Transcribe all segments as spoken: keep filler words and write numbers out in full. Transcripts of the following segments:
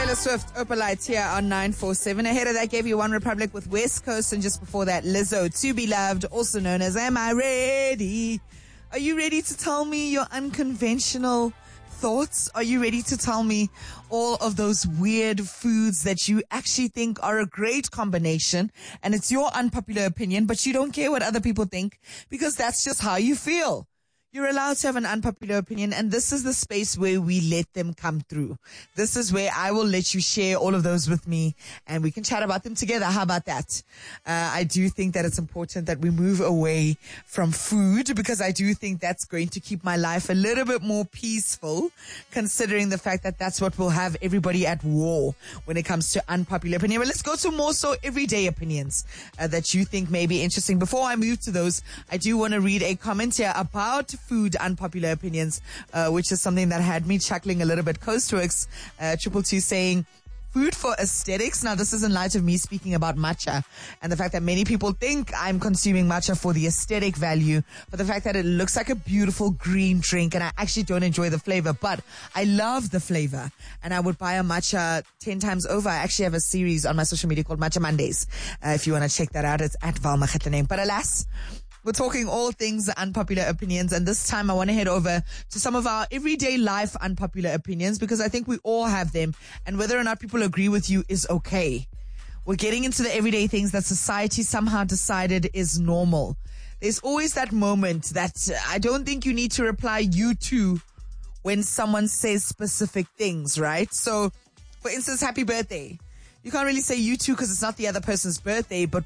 Taylor Swift, Opalite here on nine four seven. Ahead of that, gave you One Republic with West Coast, and just before that, Lizzo, To Be Loved, also known as Am I Ready? Are you ready to tell me your unconventional thoughts? Are you ready to tell me all of those weird foods that you actually think are a great combination, and it's your unpopular opinion, but you don't care what other people think because that's just how you feel? You're allowed to have an unpopular opinion, and this is the space where we let them come through. This is where I will let you share all of those with me, and we can chat about them together. How about that? Uh, I do think that it's important that we move away from food, because I do think that's going to keep my life a little bit more peaceful, considering the fact that that's what will have everybody at war when it comes to unpopular opinion. But let's go to more so everyday opinions uh, that you think may be interesting. Before I move to those, I do want to read a comment here about food unpopular opinions, uh, which is something that had me chuckling a little bit. Coastworks uh, triple two saying, food for aesthetics. Now, this is in light of me speaking about matcha and the fact that many people think I'm consuming matcha for the aesthetic value, for the fact that it looks like a beautiful green drink, and I actually don't enjoy the flavor, but I love the flavor, and I would buy a matcha ten times over. I actually have a series on my social media called Matcha Mondays. Uh, if you want to check that out, it's at Valma Khatlaneng. But alas, we're talking all things unpopular opinions, and this time I want to head over to some of our everyday life unpopular opinions, because I think we all have them, and whether or not people agree with you is okay. We're getting into the everyday things that society somehow decided is normal. There's always that moment that I don't think you need to reply you too when someone says specific things, right? So, for instance, happy birthday. You can't really say you too because it's not the other person's birthday, but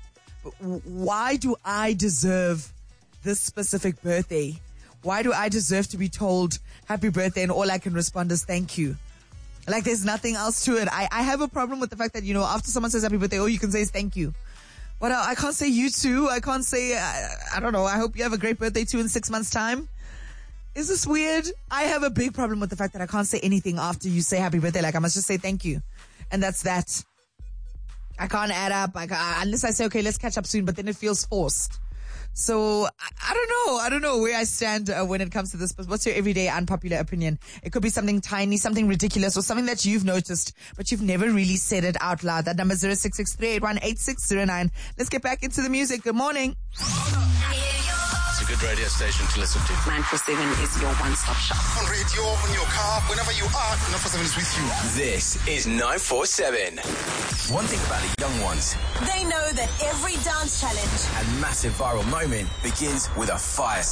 why do I deserve this specific birthday? Why do I deserve to be told happy birthday and all I can respond is thank you? Like, there's nothing else to it. I, I have a problem with the fact that, you know, after someone says happy birthday, all you can say is thank you. What else? I can't say you too. I can't say, I, I don't know, I hope you have a great birthday too in six months time. Is this weird? I have a big problem with the fact that I can't say anything after you say happy birthday. Like, I must just say thank you. And that's that. I can't add up. I can't, unless I say, okay, let's catch up soon, but then it feels forced. So, I, I don't know. I don't know where I stand uh, when it comes to this, but what's your everyday unpopular opinion? It could be something tiny, something ridiculous, or something that you've noticed, but you've never really said it out loud. That number is zero six six three eight one eight six zero nine. Let's get back into the music. Good morning. It's a good radio station to listen to. nine four seven is your one-stop shop. On radio, on your car, whenever you are, nine four seven is with you. This is nine four seven. One thing about the young ones, they know that every dance challenge and massive viral moment begins with a fire